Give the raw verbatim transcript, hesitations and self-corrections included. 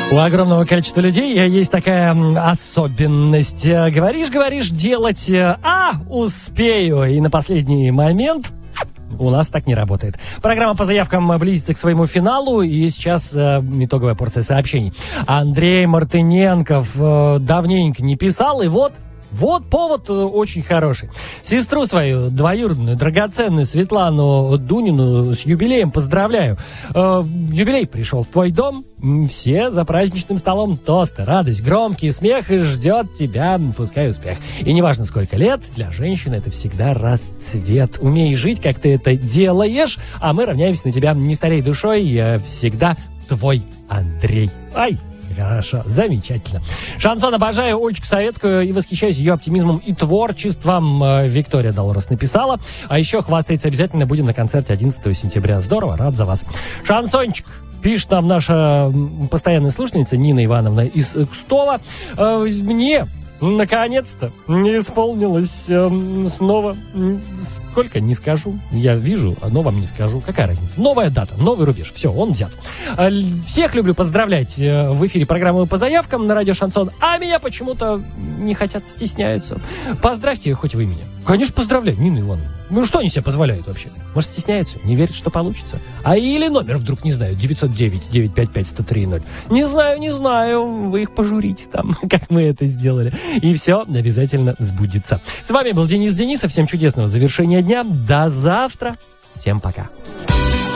У огромного количества людей есть такая особенность. Говоришь, говоришь, делать, а успею. И на последний момент у нас так не работает. Программа по заявкам близится к своему финалу, и сейчас э, итоговая порция сообщений. Андрей Мартыненков э, давненько не писал, и вот Вот повод очень хороший. Сестру свою, двоюродную, драгоценную Светлану Дунину с юбилеем поздравляю. Э, юбилей пришел в твой дом. Все за праздничным столом. Тосты, радость, громкий смех, и ждет тебя, пускай успех. И неважно, сколько лет, для женщины это всегда расцвет. Умей жить, как ты это делаешь, а мы равняемся на тебя. Не старей душой, я всегда твой Андрей. Ай! Хорошо, замечательно. Шансон обожаю, Олечку Советскую, и восхищаюсь ее оптимизмом и творчеством. Виктория Долорес написала. А еще хвастается обязательно будем на концерте одиннадцатого сентября. Здорово, рад за вас. Шансончик. Пишет нам наша постоянная слушательница Нина Ивановна из Кстова. Мне наконец-то не исполнилось э, снова. Сколько, не скажу. Я вижу, но вам не скажу. Какая разница? Новая дата, новый рубеж. Все, он взят. Всех люблю поздравлять в эфире программы по заявкам на радио Шансон, а меня почему-то не хотят, стесняются. Поздравьте хоть вы меня. Конечно, поздравляю, Нина Ивановна. Ну, что они себе позволяют вообще? Может, стесняются? Не верят, что получится? А или номер вдруг не знаю, девятьсот девять девятьсот пятьдесят пять сто три ноль. Не знаю, не знаю. Вы их пожурите там, как мы это сделали. И все обязательно сбудется. С вами был Денис Денисов. Всем чудесного завершения дня. До завтра. Всем пока.